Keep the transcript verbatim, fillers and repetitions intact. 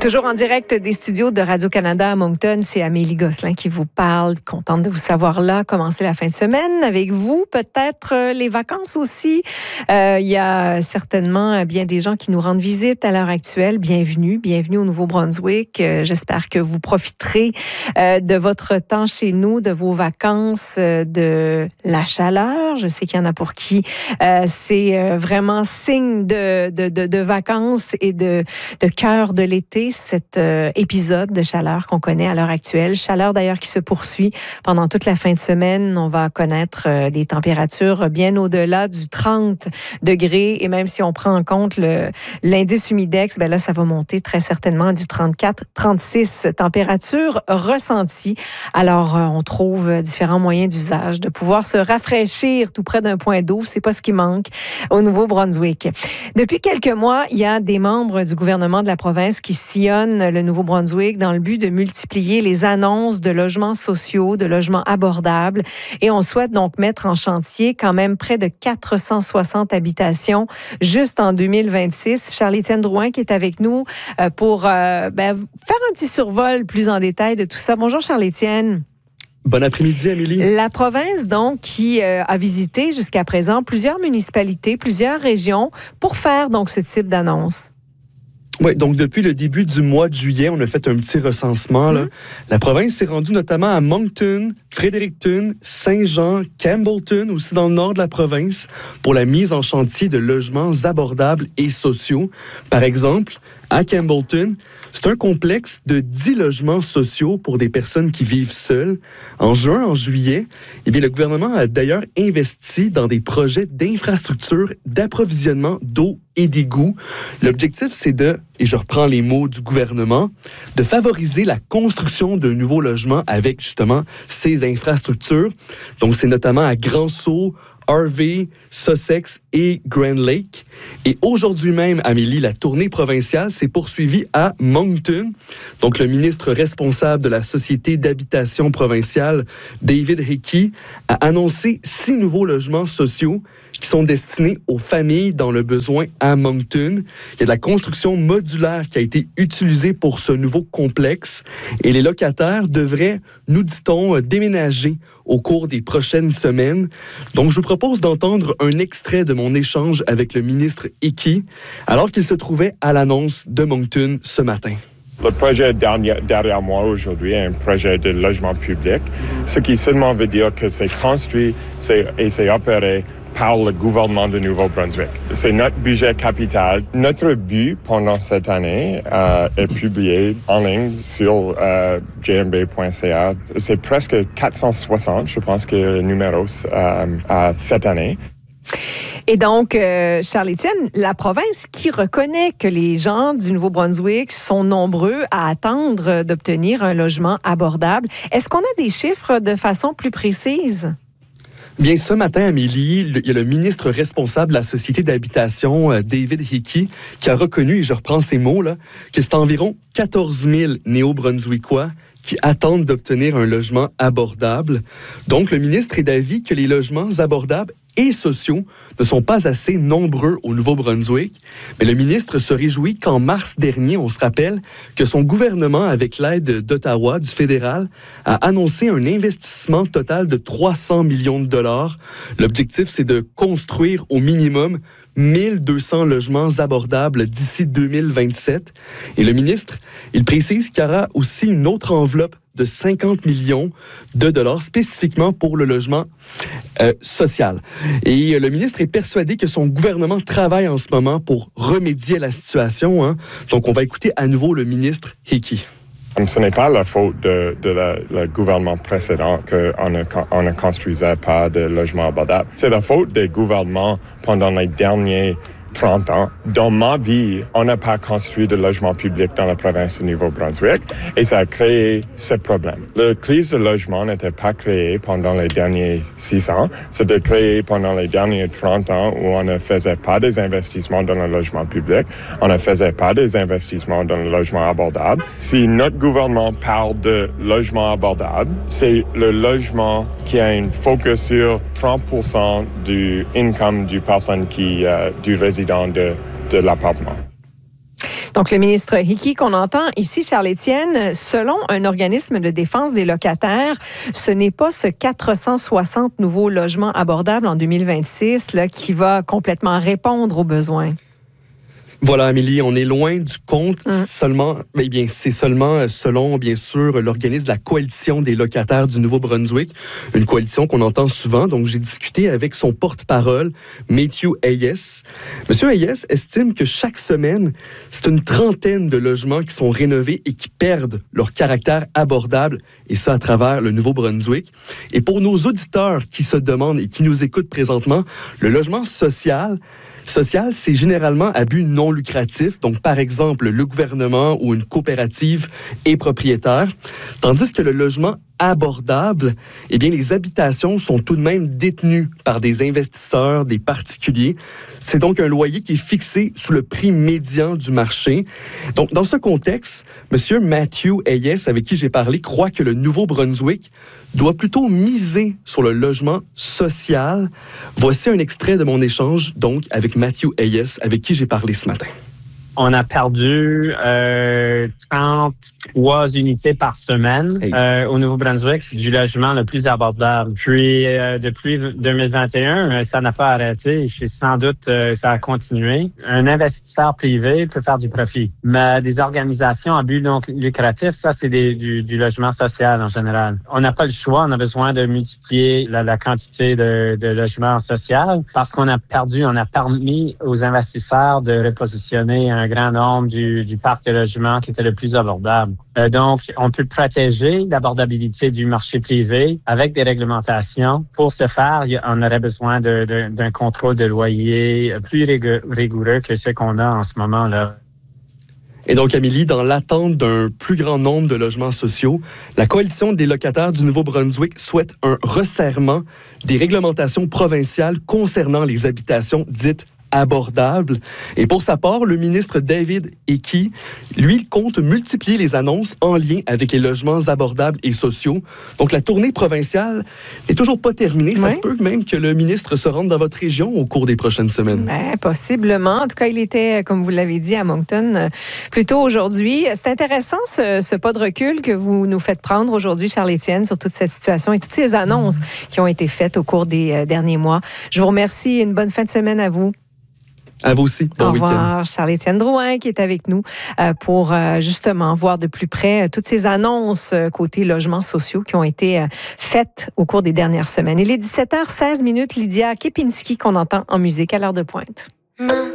Toujours en direct des studios de Radio-Canada à Moncton, c'est Amélie Gosselin qui vous parle. Contente de vous savoir là, commencer la fin de semaine avec vous. Peut-être euh, les vacances aussi. Euh, il y a certainement bien des gens qui nous rendent visite à l'heure actuelle. Bienvenue, bienvenue au Nouveau-Brunswick. Euh, j'espère que vous profiterez euh, de votre temps chez nous, de vos vacances, euh, de la chaleur. Je sais qu'il y en a pour qui euh, c'est euh, vraiment signe de, de, de, de vacances et de, de cœur de l'été. Cet euh, épisode de chaleur qu'on connaît à l'heure actuelle. Chaleur d'ailleurs qui se poursuit pendant toute la fin de semaine. On va connaître euh, des températures bien au-delà du trente degrés et même si on prend en compte le, l'indice humidex, ben là, ça va monter très certainement du trente-quatre, trente-six températures ressenties. Alors, euh, on trouve différents moyens d'usage de pouvoir se rafraîchir tout près d'un point d'eau. C'est pas ce qui manque au Nouveau-Brunswick. Depuis quelques mois, il y a des membres du gouvernement de la province qui sillonnent le Nouveau-Brunswick dans le but de multiplier les annonces de logements sociaux, de logements abordables. Et on souhaite donc mettre en chantier quand même près de quatre cent soixante habitations juste en deux mille vingt-six. Charles-Étienne Drouin qui est avec nous pour euh, ben, faire un petit survol plus en détail de tout ça. Bonjour Charles-Étienne. Bon après-midi, Amélie. La province, donc, qui euh, a visité jusqu'à présent plusieurs municipalités, plusieurs régions pour faire donc ce type d'annonce. Oui, donc depuis le début du mois de juillet, on a fait un petit recensement. Là. Mmh. La province s'est rendue notamment à Moncton, Fredericton, Saint-Jean, Campbellton, aussi dans le nord de la province, pour la mise en chantier de logements abordables et sociaux. Par exemple, à Campbellton, c'est un complexe de dix logements sociaux pour des personnes qui vivent seules. En juin, en juillet, eh bien, le gouvernement a d'ailleurs investi dans des projets d'infrastructure d'approvisionnement d'eau et d'égouts. L'objectif, c'est de, et je reprends les mots du gouvernement, de favoriser la construction de nouveaux logements avec justement ces infrastructures. Donc, c'est notamment à Grand-Sault, Harvey, Sussex et Grand Lake. Et aujourd'hui même, Amélie, la tournée provinciale s'est poursuivie à Moncton. Donc, le ministre responsable de la Société d'habitation provinciale, David Hickey, a annoncé six nouveaux logements sociaux qui sont destinés aux familles dans le besoin à Moncton. Il y a de la construction modulaire qui a été utilisée pour ce nouveau complexe et les locataires devraient, nous dit-on, déménager au cours des prochaines semaines. Donc, je vous propose d'entendre un extrait de mon échange avec le ministre Hickey alors qu'il se trouvait à l'annonce de Moncton ce matin. Le projet derrière, derrière moi aujourd'hui est un projet de logement public, ce qui seulement veut dire que c'est construit c'est, et c'est opéré par le gouvernement de Nouveau-Brunswick. C'est notre budget capital. Notre but pendant cette année euh, est publié en ligne sur euh, j m b point c a. C'est presque quatre cent soixante, je pense que le numéro euh, euh, cette année. Et donc, euh, Charles-Étienne, la province qui reconnaît que les gens du Nouveau-Brunswick sont nombreux à attendre d'obtenir un logement abordable, est-ce qu'on a des chiffres de façon plus précise? Bien, ce matin, Amélie, il y a le ministre responsable de la Société d'habitation, David Hickey, qui a reconnu, et je reprends ces mots, là, que c'est environ quatorze mille néo-brunswickois qui attendent d'obtenir un logement abordable. Donc, le ministre est d'avis que les logements abordables et sociaux ne sont pas assez nombreux au Nouveau-Brunswick. Mais le ministre se réjouit qu'en mars dernier, on se rappelle que son gouvernement, avec l'aide d'Ottawa, du fédéral, a annoncé un investissement total de trois cents millions de dollars. L'objectif, c'est de construire au minimum mille deux cents logements abordables d'ici deux mille vingt-sept. Et le ministre, il précise qu'il y aura aussi une autre enveloppe de cinquante millions de dollars spécifiquement pour le logement euh, social. Et le ministre est persuadé que son gouvernement travaille en ce moment pour remédier à la situation. Hein. Donc, on va écouter à nouveau le ministre Hickey. Ce n'est pas la faute de, de la, le gouvernement précédent qu'on ne, on ne construisait pas de logements abordables. C'est la faute des gouvernements pendant les derniers trente ans. Dans ma vie, on n'a pas construit de logement public dans la province de Nouveau-Brunswick et ça a créé ce problème. La crise de logement n'était pas créée pendant les derniers six ans, c'était créé pendant les derniers trente ans où on ne faisait pas des investissements dans le logement public, on ne faisait pas des investissements dans le logement abordable. Si notre gouvernement parle de logement abordable, c'est le logement qui a une focus sur trente pour cent du income du personne qui, euh, du résident de, de l'appartement. Donc, le ministre Hickey qu'on entend ici, Charles-Étienne, selon un organisme de défense des locataires, ce n'est pas ce quatre cent soixante nouveaux logements abordables en deux mille vingt-six là, qui va complètement répondre aux besoins. Voilà, Amélie, on est loin du compte. Mmh. Seulement, eh bien, c'est seulement selon, bien sûr, l'organisme de la coalition des locataires du Nouveau-Brunswick, une coalition qu'on entend souvent. Donc, j'ai discuté avec son porte-parole, Matthew Hayes. Monsieur Hayes estime que chaque semaine, c'est une trentaine de logements qui sont rénovés et qui perdent leur caractère abordable, et ça à travers le Nouveau-Brunswick. Et pour nos auditeurs qui se demandent et qui nous écoutent présentement, le logement social, Social, c'est généralement à but non lucratif. Donc, par exemple, le gouvernement ou une coopérative est propriétaire. Tandis que le logement abordable, eh bien, les habitations sont tout de même détenues par des investisseurs, des particuliers. C'est donc un loyer qui est fixé sous le prix médian du marché. Donc, dans ce contexte, M. Matthew Hayes, avec qui j'ai parlé, croit que le Nouveau-Brunswick doit plutôt miser sur le logement social. Voici un extrait de mon échange, donc, avec Matthew Hayes, avec qui j'ai parlé ce matin. On a perdu euh, trente-trois unités par semaine euh, au Nouveau-Brunswick du logement le plus abordable. Puis euh, depuis deux mille vingt et un, ça n'a pas arrêté. C'est sans doute euh, ça a continué. Un investisseur privé peut faire du profit, mais des organisations à but non lucratif, ça c'est des, du, du logement social en général. On n'a pas le choix. On a besoin de multiplier la, la quantité de, de logements social parce qu'on a perdu. On a permis aux investisseurs de repositionner un un grand nombre du, du parc de logements qui était le plus abordable. Euh, donc, on peut protéger l'abordabilité du marché privé avec des réglementations. Pour ce faire, on aurait besoin de, de, d'un contrôle de loyer plus rigoureux que ce qu'on a en ce moment-là. Et donc, Amélie, dans l'attente d'un plus grand nombre de logements sociaux, la Coalition des locataires du Nouveau-Brunswick souhaite un resserrement des réglementations provinciales concernant les habitations dites abordable. Et pour sa part, le ministre David Hickey, lui, compte multiplier les annonces en lien avec les logements abordables et sociaux. Donc, la tournée provinciale n'est toujours pas terminée. Ça oui. se peut même que le ministre se rende dans votre région au cours des prochaines semaines. Ben, possiblement. En tout cas, il était, comme vous l'avez dit, à Moncton plus tôt aujourd'hui. C'est intéressant, ce, ce pas de recul que vous nous faites prendre aujourd'hui, Charles-Étienne, sur toute cette situation et toutes ces annonces qui ont été faites au cours des euh, derniers mois. Je vous remercie. Une bonne fin de semaine à vous. À vous aussi. Bon Au revoir, week-end. Charles-Étienne Drouin qui est avec nous euh, pour euh, justement voir de plus près euh, toutes ces annonces euh, côté logements sociaux qui ont été euh, faites au cours des dernières semaines. Il est dix-sept heures seize minutes, Lydia Kepinski qu'on entend en musique à l'heure de pointe. Mmh.